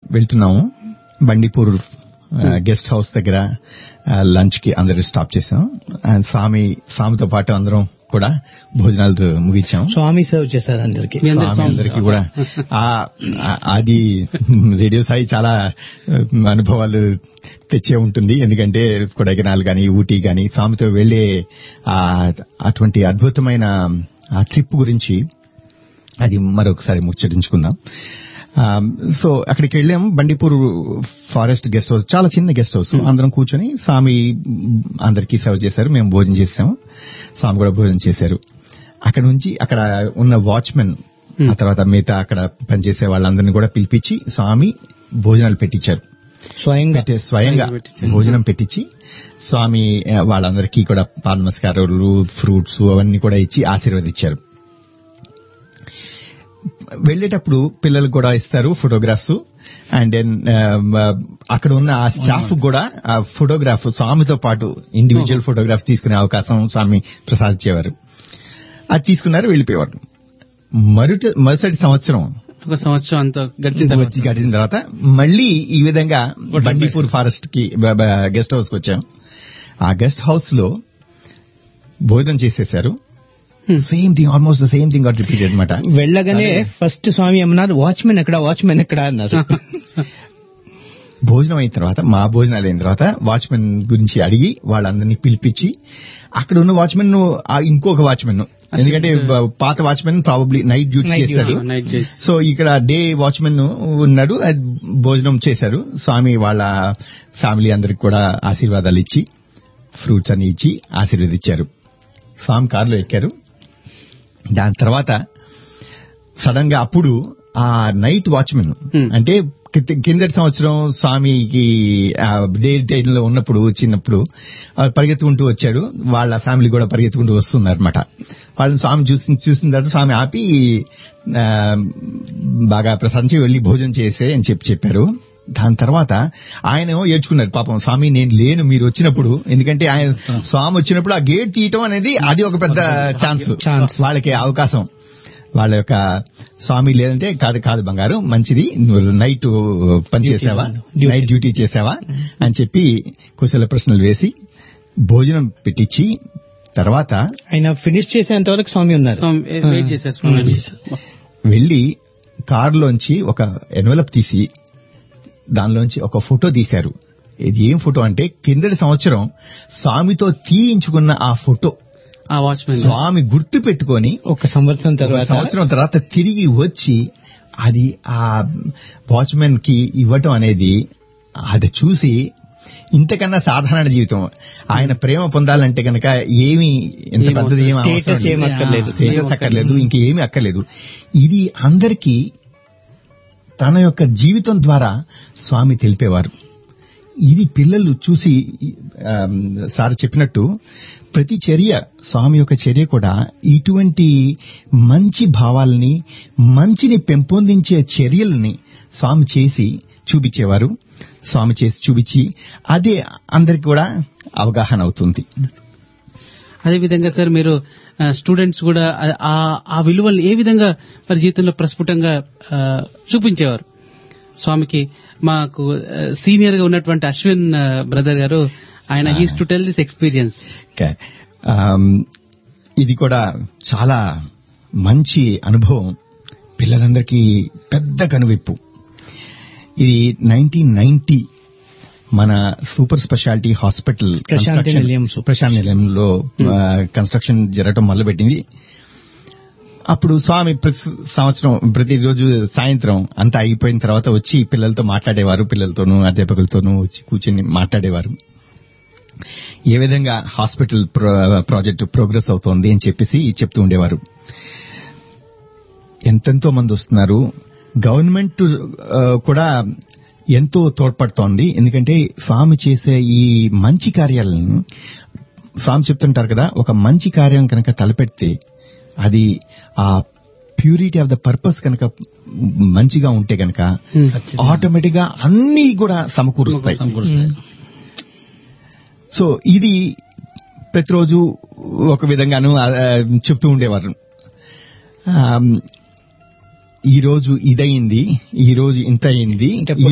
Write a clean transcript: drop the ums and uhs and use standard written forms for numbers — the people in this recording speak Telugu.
వెళ్తున్నాము బండిపూర్ గెస్ట్ హౌస్ దగ్గర లంచ్ కి అందరు స్టాప్ చేసాం. అండ్ స్వామితో పాటు అందరం కూడా భోజనాలు ముగించాం. స్వామి సర్వ్ చేశారు అందరికి. స్వామి అందరికి కూడా అది రేడియో సాయి చాలా అనుభవాలు తెచ్చే ఉంటుంది. ఎందుకంటే కొడైకెనాల్ గాని ఊటీ గాని స్వామితో వెళ్లే అటువంటి అద్భుతమైన ఆ ట్రిప్ గురించి అది మరొకసారి ముచ్చటించుకుందాం. సో అక్కడికి వెళ్ళాం. బండిపూర్ ఫారెస్ట్ గెస్ట్ హౌస్, చాలా చిన్న గెస్ట్ హౌస్. అందరం కూర్చొని స్వామి అందరికీ సర్వ్ చేశారు. మేము భోజనం చేసాము, స్వామి కూడా భోజనం చేశారు. అక్కడ నుంచి అక్కడ ఉన్న వాచ్మెన్, ఆ తర్వాత మిగతా అక్కడ పనిచేసే వాళ్ళందరినీ కూడా పిలిపించి స్వామి భోజనాలు పెట్టించారు. స్వయంగా భోజనం పెట్టించి స్వామి వాళ్ళందరికీ కూడా పాద నమస్కారాలు, ఫ్రూట్స్ అవన్నీ కూడా ఇచ్చి ఆశీర్వదించారు. వెళ్లేటప్పుడు పిల్లలకు కూడా ఇస్తారు ఫోటోగ్రాఫ్స్. అండ్ దెన్ అక్కడ ఉన్న ఆ స్టాఫ్ కూడా ఫోటోగ్రాఫ్ స్వామితో పాటు ఇండివిజువల్ ఫోటోగ్రాఫ్ తీసుకునే అవకాశం స్వామి ప్రసాదించేవారు. అది తీసుకున్నారు, వెళ్ళిపోయేవారు. మరుసటి సంవత్సరం అంతా గడిచిన తర్వాత మళ్ళీ ఈ విధంగా బండిపూర్ ఫారెస్ట్ కి గెస్ట్ హౌస్ కి వచ్చాం. ఆ గెస్ట్ హౌస్ లో భోజనం చేసేశారు. Same thing, almost the same thing got repeated అనమాట. వెళ్ళగానే ఫస్ట్ స్వామి ఏమన్నారు, వాచ్మెన్ ఎక్కడ అన్నారు. భోజనం అయిన తర్వాత, మా భోజనాలు అయిన తర్వాత వాచ్మెన్ గురించి అడిగి వాళ్ళందరినీ పిలిపించి, అక్కడ ఉన్న వాచ్మెన్ ఇంకొక వాచ్మెన్, ఎందుకంటే పాత వాచ్మెన్ ప్రాబబ్లీ నైట్ డ్యూటీ చేశాడు. సో ఇక్కడ డే వాచ్మెన్ ఉన్నాడు. భోజనం చేశారు. స్వామి వాళ్ళ ఫ్యామిలీ అందరికి కూడా ఆశీర్వాదాలు ఇచ్చి ఫ్రూట్స్ అని ఇచ్చి ఆశీర్వదించారు. స్వామి కారులో ఎక్కారు. దాని తర్వాత సడన్ గా అప్పుడు ఆ నైట్ వాచ్మెన్, అంటే కిందటి సంవత్సరం స్వామికి డే టైంలో ఉన్నప్పుడు చిన్నప్పుడు పరిగెత్తుకుంటూ వచ్చాడు. వాళ్ళ ఫ్యామిలీ కూడా పరిగెత్తుకుంటూ వస్తున్నారన్నమాట. వాళ్ళని స్వామి చూసిన తర్వాత స్వామి ఆపి బాగా ప్రశాంతి వెళ్లి భోజనం చేసే అని చెప్పారు. దాని తర్వాత ఆయన ఏడ్చుకున్నారు. పాపం స్వామి నేను లేను మీరు వచ్చినప్పుడు, ఎందుకంటే ఆయన స్వామి వచ్చినప్పుడు ఆ గేట్ తీయటం అనేది అది ఒక పెద్ద ఛాన్స్, వాళ్ళకి అవకాశం. వాళ్ళ యొక్క స్వామి లేదంటే కాదు బంగారు, మంచిది, నువ్వు నైట్ పని చేసావా, నైట్ డ్యూటీ చేసావా అని చెప్పి కుశల ప్రశ్నలు వేసి భోజనం పెట్టించి తర్వాత ఆయన ఫినిష్ చేసేంత వరకు స్వామి ఉన్నారు. వెళ్లి కారులోంచి ఒక ఎన్వలప్ తీసి దానిలోంచి ఒక ఫోటో తీశారు. ఇది ఏం ఫోటో అంటే కిందటి సంవత్సరం స్వామితో తీయించుకున్న ఆ ఫోటో స్వామి గుర్తు పెట్టుకొని ఒక సంవత్సరం తర్వాత తిరిగి వచ్చి అది ఆ వాచ్మెన్ కి ఇవ్వటం అనేది, అది చూసి ఇంతకన్నా సాధారణ జీవితం, ఆయన ప్రేమ పొందాలంటే కనుక ఏమి ఎంత పెద్దది స్టేటస్ అక్కర్లేదు, ఇంకేమీ అక్కర్లేదు. ఇది అందరికీ తన యొక్క జీవితం ద్వారా స్వామి తెలిపేవారు. ఇది పిల్లలు చూసి సార్ చెప్పినట్టు ప్రతి చర్య, స్వామి యొక్క చర్య కూడా ఇటువంటి మంచి భావాలని, మంచిని పెంపొందించే చర్యలని స్వామి చేసి చూపించేవారు. స్వామి చేసి చూపించి అదే అందరికి కూడా అవగాహన అవుతుంది. అదేవిధంగా సార్ మీరు స్టూడెంట్స్ కూడా ఆ విలువలు ఏ విధంగా వారి జీవితంలో ప్రస్ఫుటంగా చూపించేవారు స్వామికి? మాకు సీనియర్ గా ఉన్నటువంటి అశ్విన్ బ్రదర్ గారు, ఆయన he's to tell this experience. ఇది కూడా చాలా మంచి అనుభవం, పిల్లలందరికీ పెద్ద కనువిప్పు. ఇది 1990 మన సూపర్ స్పెషాలిటీ హాస్పిటల్ ప్రశాంత్ నిలయంలో కన్స్ట్రక్షన్ జరగటం మొదలుపెట్టింది. అప్పుడు స్వామి సంవత్సరం ప్రతిరోజు సాయంత్రం అంతా అయిపోయిన తర్వాత వచ్చి పిల్లలతో మాట్లాడేవారు, పిల్లలతోనూ అధ్యాపకులతోనూ వచ్చి కూర్చొని మాట్లాడేవారు. ఏ విధంగా హాస్పిటల్ ప్రాజెక్టు ప్రోగ్రెస్ అవుతోంది అని చెప్పేసి చెప్తూ ఉండేవారు. ఎంతెంతో మంది వస్తున్నారు, గవర్నమెంట్ కూడా ఎంతో తోడ్పడుతోంది. ఎందుకంటే స్వామి చేసే ఈ మంచి కార్యాలను, స్వామి చెప్తుంటారు కదా, ఒక మంచి కార్యం కనుక తలపెడితే అది ఆ ప్యూరిటీ ఆఫ్ ద పర్పస్ కనుక మంచిగా ఉంటే కనుక ఆటోమేటిక్ గా అన్ని కూడా సమకూరుస్తాయి. సో ఇది ప్రతిరోజు ఒక విధంగాను చెప్తూ ఉండేవారు. ఈ రోజు ఇదయింది, ఈ రోజు ఇంత అయింది,